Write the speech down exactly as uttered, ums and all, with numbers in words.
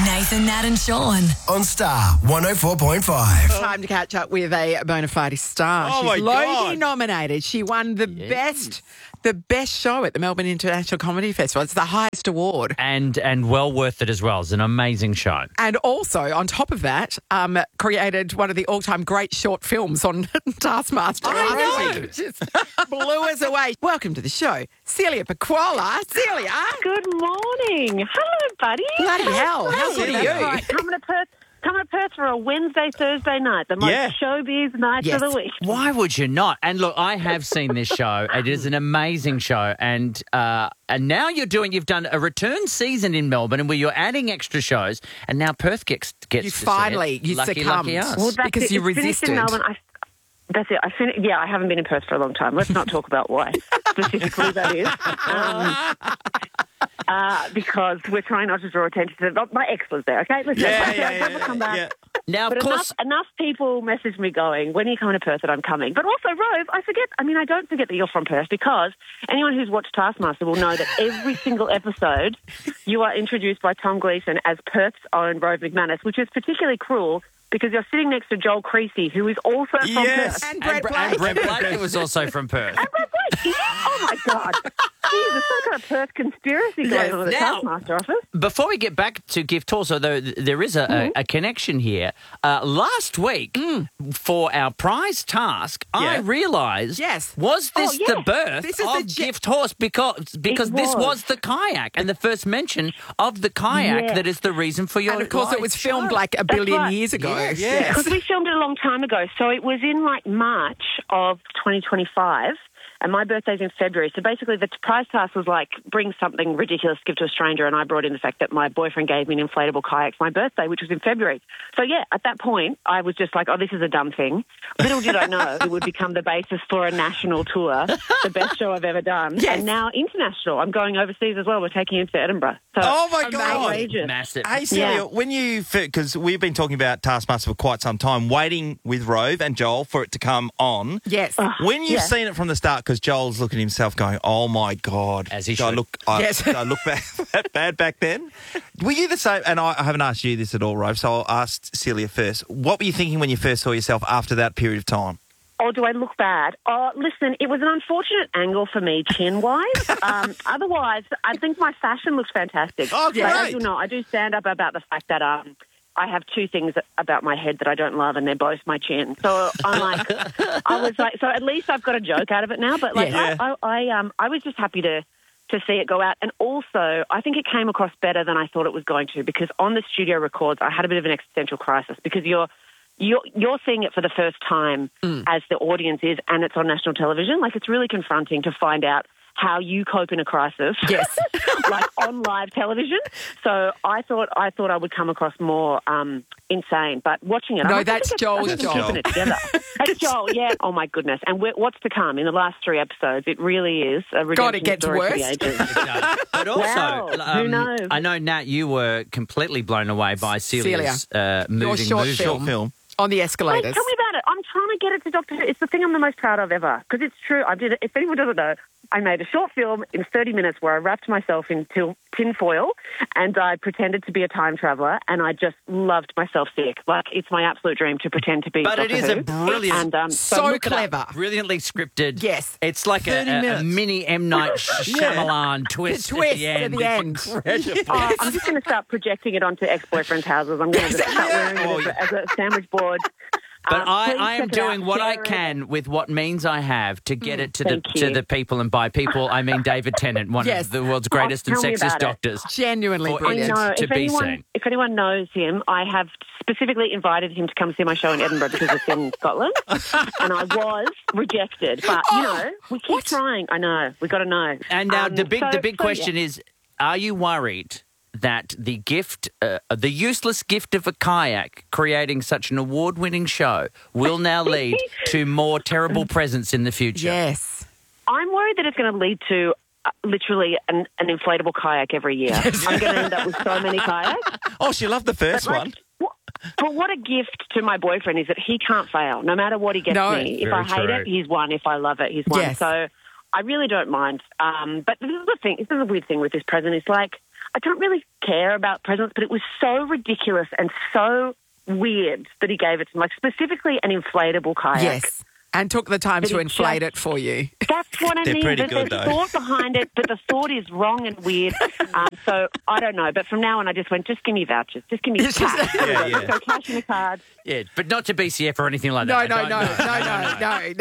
Nathan, Nat and Sean. On Star one oh four point five. Time to catch up with a bona fide star. Oh, She's my Logie God. nominated. She won the best the best show at the Melbourne International Comedy Festival. It's the highest award. And and well worth it as well. It's an amazing show. And also, on top of that, um, created one of the all-time great short films on Taskmaster. I know. It just blew us away. Welcome to the show, Celia Pacquola. Celia. Good morning. Hello, buddy. Bloody hell. How good are you? Right, coming to Perth. Coming to Perth for a Wednesday, Thursday night, the most Yeah. showbiz night Yes. of the week. Why would you not? And look, I have seen this show. It is an amazing show. And uh, and now you're doing, you've done a return season in Melbourne and where you're adding extra shows. And now Perth gets gets You to see finally- it. you lucky, succumbed. lucky us. Well, that's Because it. you It's finished resisted. in Melbourne. I, that's it. I fin- Yeah, I haven't been in Perth for a long time. Let's not talk about why specifically that is. Um, uh, because we're trying not to draw attention to it. My ex was there, okay? Listen, Yeah, my yeah, ex yeah, come back. yeah. Now, of But course, enough, enough people message me going, when are you coming to Perth that I'm coming? But also, Rove, I forget, I mean, I don't forget that you're from Perth because anyone who's watched Taskmaster will know that every single episode you are introduced by Tom Gleeson as Perth's own Rove McManus, which is particularly cruel because you're sitting next to Joel Creasy, who is also from yes. Perth. And Brett Br- Blake. and Brett Blake was also from Perth. And Brett Blake, is he? Oh, my God. Jeez, there's some kind of Perth conspiracy going Yes. on at the Now- Taskmaster office. Before we get back to Gift Horse, although th- there is a, Mm-hmm. a, a connection here, uh, last week Mm. for our prize task, I Yeah. realised, Yes. was this Oh, yeah. the birth This is of the ge- Gift Horse? Because because It this was. was the kayak and the first mention of the kayak Yes. that is the reason for your And of course, it live was filmed show. like a billion right. years ago. Yes, yes. Because we filmed it a long time ago. So it was in like March of twenty twenty-five. And my birthday's in February. So basically the prize task was like, bring something ridiculous, give to a stranger. And I brought in the fact that my boyfriend gave me an inflatable kayak for my birthday, which was in February. So yeah, at that point, I was just like, oh, this is a dumb thing. Little did I know it would become the basis for a national tour, the best show I've ever done. Yes. And now international. I'm going overseas as well. We're taking it to Edinburgh. So Oh, my God. outrageous. Massive. Hey, Celia, Yeah. when you, because we've been talking about Taskmaster for quite some time, waiting with Rove and Joel for it to come on. Yes. When you've Yeah. seen it from the start, because Joel's looking at himself going, oh, my God. As he do I should. look, I, Yes. do I look bad, that bad back then? Were you the same? And I, I haven't asked you this at all, Rove, so I'll ask Celia first. What were you thinking when you first saw yourself after that period of time? Oh, do I look bad? Oh, listen, it was an unfortunate angle for me, chin-wise. um, otherwise, I think my fashion looks fantastic. Oh, Like, as great. you know, I do stand up about the fact that um, I have two things about my head that I don't love, and they're both my chin. So I'm like, I was like, so at least I've got a joke out of it now. But like, Yeah. I, I, I, um, I was just happy to to see it go out, and also I think it came across better than I thought it was going to because on the studio records, I had a bit of an existential crisis because you're. You're, you're seeing it for the first time as the audience is, and it's on national television. Like, it's really confronting to find out how you cope in a crisis, Yes. like on live television. So I thought I thought I would come across more um, insane, but watching it, No, I'm like, I that's think it's- Joel's I think job. it's keeping it together. That's Joel, yeah. Oh my goodness! And we're, what's to come in the last three episodes? It really is a redemption God, it gets story for the worse. ages. But also, Wow, who um, knows? I know, Nat, you were completely blown away by Celia's uh, moving short movie. film. Short film. On the Wait, escalators. tell me about it. I'm trying to get it to Doctor Who. It's the thing I'm the most proud of ever because it's true. I did it. If anyone doesn't know, I made a short film in thirty minutes where I wrapped myself in til- tin foil and I pretended to be a time traveller and I just loved myself sick. Like, it's my absolute dream to pretend to be But it Doctor is Who. a brilliant, and, um, so look it up. clever. brilliantly scripted. Yes. It's like a, thirty a, a minutes. mini M. Night Shyamalan twist, The twist at the at end. the end. It's incredible. Oh, I'm just going to start projecting it onto ex-boyfriends' houses. I'm going to start wearing it as a, as a sandwich board. But Um, I, please I am check it out. doing what I Share it. can with what means I have to get it to the Thank to you. the people, and by people I mean David Tennant, one Yes. of the world's greatest Oh, and tell me sexiest about it. doctors. Genuinely For I brilliant. know. to If be anyone, seen. if anyone knows him, I have specifically invited him to come see my show in Edinburgh because it's in Scotland, and I was rejected. But you know, we keep trying. I know. We got to know. And now Um, the big so- the big so, question yeah. is: are you worried that the gift, uh, the useless gift of a kayak, creating such an award-winning show, will now lead to more terrible presents in the future? Yes. I'm worried that it's going to lead to uh, literally an, an inflatable kayak every year. I'm going to end up with so many kayaks. Oh, she loved the first But, like, one. what- But what a gift to my boyfriend is that he can't fail, no matter what he gets No. me. If Very I hate true. it, he's won. If I love it, he's won. Yes. So I really don't mind. Um, but this is the thing. This is a weird thing with this present. It's like I don't really care about presents, but it was so ridiculous and so weird that he gave it to me, like specifically an inflatable kayak. Yes. And took the time But to it inflate just- it for you. That's what I They're mean. pretty But good, there's though. thought behind it, but the thought is wrong and weird. Um, so I don't know. But from now on, I just went, just give me vouchers. Just give me It's just- cash. Yeah, yeah. So cash in the card. Yeah, but not to B C F or anything like No, that. no, Don't- no, no, no, no, no.